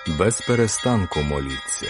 без перестанку моліться.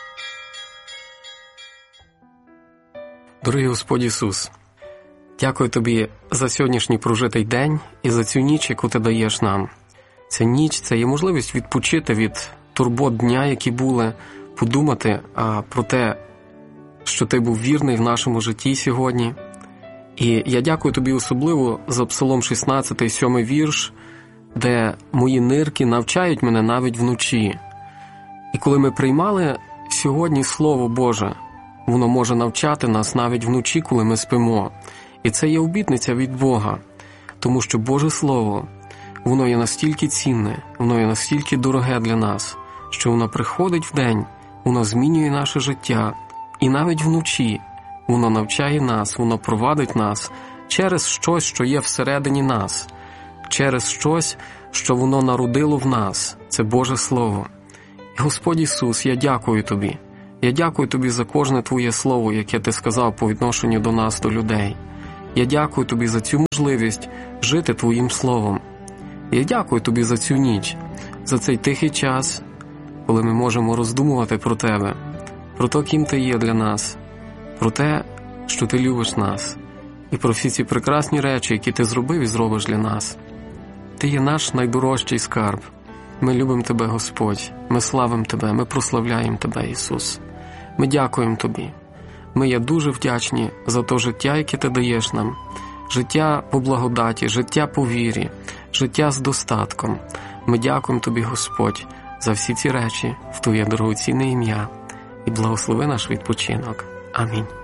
Дорогий Господь Ісус, дякую Тобі за сьогоднішній прожитий день і за цю ніч, яку Ти даєш нам. Ця ніч – це є можливість відпочити від турбот дня, які були, подумати про те, що Ти був вірний в нашому житті сьогодні. І я дякую Тобі особливо за Псалом 16, 7 вірш, де мої нирки навчають мене навіть вночі. І коли ми приймали сьогодні Слово Боже, воно може навчати нас навіть вночі, коли ми спимо. І це є обітниця від Бога, тому що Боже Слово, воно є настільки цінне, воно є настільки дороге для нас, що воно приходить вдень, воно змінює наше життя, і навіть вночі воно навчає нас, воно провадить нас через щось, що є всередині нас, через щось, що воно народило в нас. Це Боже Слово. І, Господь Ісус, я дякую Тобі. Я дякую Тобі за кожне Твоє Слово, яке Ти сказав по відношенню до нас, до людей. Я дякую Тобі за цю можливість жити Твоїм Словом. Я дякую Тобі за цю ніч, за цей тихий час, коли ми можемо роздумувати про Тебе, про те, ким Ти є для нас, про те, що Ти любиш нас, і про всі ці прекрасні речі, які Ти зробив і зробиш для нас. Ти є наш найдорожчий скарб. Ми любимо Тебе, Господь, ми славимо Тебе, ми прославляємо Тебе, Ісус. Ми дякуємо Тобі. Ми є дуже вдячні за те життя, яке Ти даєш нам. Життя по благодаті, життя по вірі, життя з достатком. Ми дякуємо Тобі, Господь, за всі ці речі в Твоє дорогоцінне ім'я. І благослови наш відпочинок. Амінь.